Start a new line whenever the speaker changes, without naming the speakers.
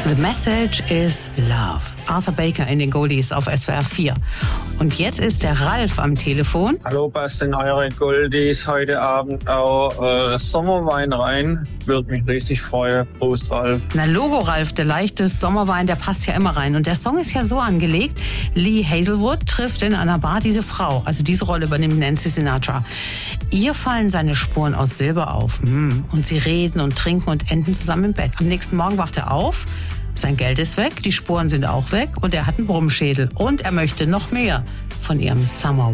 The Message is Love. Arthur Baker in den Goldies auf SWR 4. Und jetzt ist der Ralf am Telefon.
Hallo, passt in eure Goldies heute Abend auch Sommerwein rein. Würde mich riesig freuen. Prost, Ralf.
Na Logo, Ralf, der leichte Sommerwein, der passt ja immer rein. Und der Song ist ja so angelegt, Lee Hazelwood trifft in einer Bar diese Frau. Also diese Rolle übernimmt Nancy Sinatra. Ihr fallen seine Spuren aus Silber auf. Und sie reden und trinken und enden zusammen im Bett. Am nächsten Morgen wacht er auf. Sein Geld ist weg, die Spuren sind auch weg und er hat einen Brummschädel. Und er möchte noch mehr von ihrem Summer